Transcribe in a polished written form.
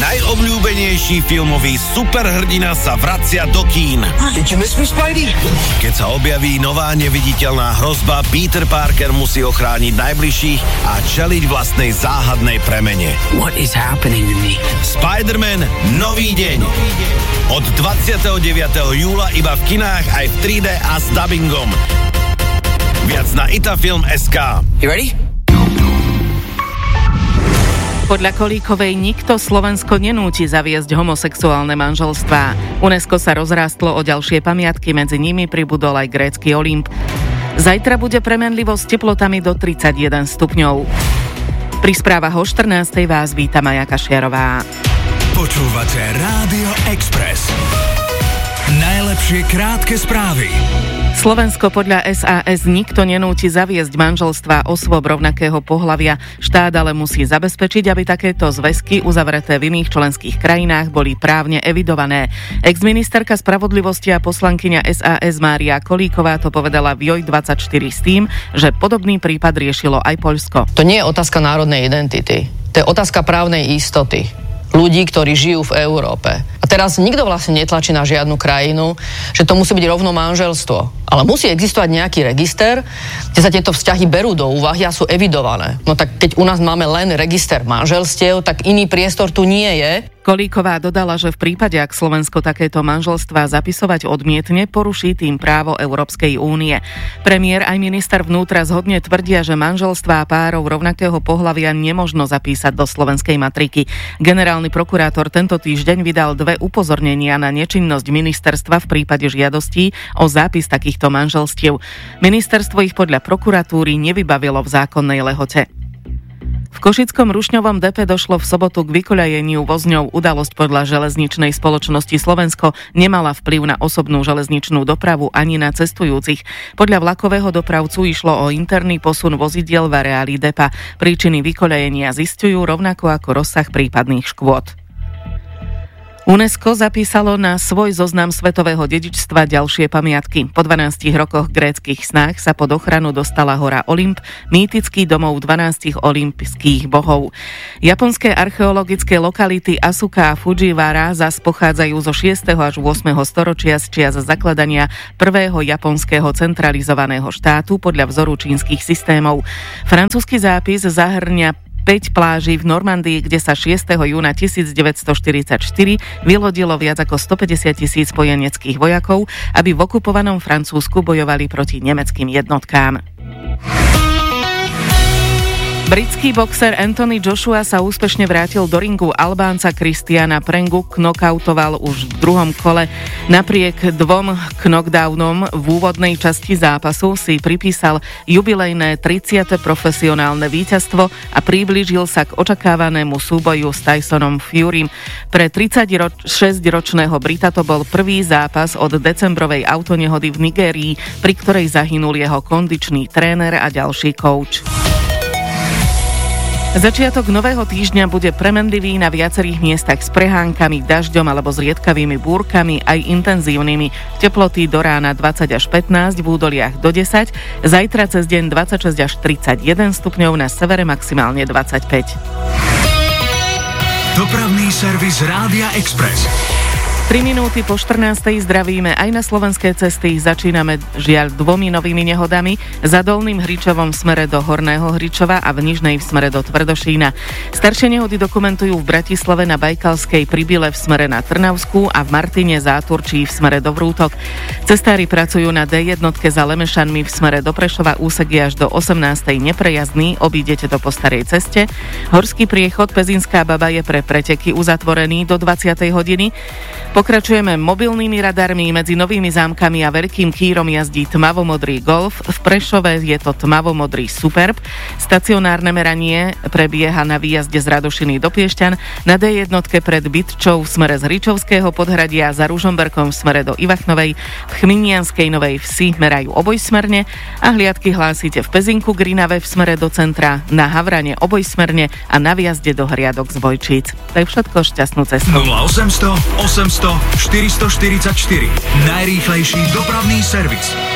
Najobľúbenejší filmový superhrdina sa vracia do kín. Did you miss me, Spidey? Keď sa objaví nová neviditeľná hrozba, Peter Parker musí ochrániť najbližších a čeliť vlastnej záhadnej premene. What is happening to me? Spider-Man Nový deň. Od 29. júla iba v kinách aj v 3D a s dubbingom. Viac na itafilm.sk. You ready? Podľa Kolíkovej nikto Slovensko nenúti zaviesť homosexuálne manželstvá. UNESCO sa rozrástlo o ďalšie pamiatky, medzi nimi pribudol aj grécky Olymp. Zajtra bude premenlivosť s teplotami do 31 stupňov. Pri správach o 14:00 vás víta Maja Kašiarová. Počúvate Rádio Express. Najlepšie krátke správy. Slovensko podľa SAS nikto nenúti zaviesť manželstvá osôb rovnakého pohlavia. Štát ale musí zabezpečiť, aby takéto zväzky uzavreté v iných členských krajinách boli právne evidované. Exministerka spravodlivosti a poslankyňa SAS Mária Kolíková to povedala v JOJ24 s tým, že podobný prípad riešilo aj Poľsko. To nie je otázka národnej identity, to je otázka právnej istoty ľudí, ktorí žijú v Európe. A teraz nikto vlastne netlačí na žiadnu krajinu, že to musí byť rovno manželstvo. Ale musí existovať nejaký register, kde sa tieto vzťahy berú do úvahy a sú evidované. No tak keď u nás máme len register manželstiev, tak iný priestor tu nie je. Kolíková dodala, že v prípade, ak Slovensko takéto manželstvá zapisovať odmietne, poruší tým právo Európskej únie. Premiér aj minister vnútra zhodne tvrdia, že manželstvá párov rovnakého pohlavia nemožno zapísať do slovenskej matriky. Generálny prokurátor tento týždeň vydal 2 upozornenia na nečinnosť ministerstva v prípade žiadostí o zápis takýchto manželstiev. Ministerstvo ich podľa prokuratúry nevybavilo v zákonnej lehote. V Košickom Rušňovom depe došlo v sobotu k vykoľajeniu vozňov. Udalosť podľa železničnej spoločnosti Slovensko nemala vplyv na osobnú železničnú dopravu ani na cestujúcich. Podľa vlakového dopravcu išlo o interný posun vozidiel v areáli depa. Príčiny vykoľajenia zisťujú rovnako ako rozsah prípadných škôd. UNESCO zapísalo na svoj zoznam svetového dedičstva ďalšie pamiatky. Po 12 rokoch gréckych snách sa pod ochranu dostala hora Olymp, mýtický domov 12 olympských bohov. Japonské archeologické lokality Asuka a Fujiwara zas pochádzajú zo 6. až 8. storočia z čias zakladania prvého japonského centralizovaného štátu podľa vzoru čínskych systémov. Francúzsky zápis zahrňa 5 pláží v Normandii, kde sa 6. júna 1944 vylodilo viac ako 150 000 spojeneckých vojakov, aby v okupovanom Francúzsku bojovali proti nemeckým jednotkám. Britský boxer Anthony Joshua sa úspešne vrátil do ringu. Albánca Christiana Prengu knockoutoval už v druhom kole. Napriek 2 knockdownom v úvodnej časti zápasu si pripísal jubilejné 30. profesionálne víťazstvo a priblížil sa k očakávanému súboju s Tysonom Furym. Pre 36-ročného Brita to bol prvý zápas od decembrovej autonehody v Nigérii, pri ktorej zahynul jeho kondičný tréner a ďalší coach. Začiatok nového týždňa bude premenlivý na viacerých miestach s prehánkami, dažďom alebo zriedkavými búrkami, aj intenzívnymi. Teploty do rána 20 až 15, v údoliach do 10, zajtra cez deň 26 až 31 stupňov, na severe maximálne 25. Dopravný servis Rádia Express. 3 minúty po 14:00 zdravíme aj na slovenské cesty. Začíname žiaľ 2 novými nehodami. Za Dolným Hričovom v smere do Horného Hričova a v Nižnej v smere do Tvrdošína. Staršie nehody dokumentujú v Bratislave na Bajkalskej pri Bile v smere na Trnavskú a v Martine Záturčí v smere do Vrútok. Cestári pracujú na D1 za Lemešanmi v smere do Prešova, úsek je až do 18:00 neprejazdný, obídete to po starej ceste. Horský priechod Pezinská Baba je pre preteky uzatvorený do 20:00 hodiny. Pokračujeme mobilnými radarmi. Medzi Novými Zámkami a Veľkým Kýrom jazdí tmavomodrý Golf. V Prešove je to tmavomodrý Superb. Stacionárne meranie prebieha na výjazde z Radošiny do Piešťan, na D1 pred Bytčou v smere z Hričovského podhradia, za Ružomberkom v smere do Ivachnovej, v Chminianskej Novej Vsi merajú obojsmerne a hliadky hlásite v Pezinku Grinave v smere do centra, na Havrane obojsmerne a na výjazde do Hriadok z Bojčíc. To je všetko, šťastnú cestu. 0800 800 444. Najrýchlejší dopravný servis.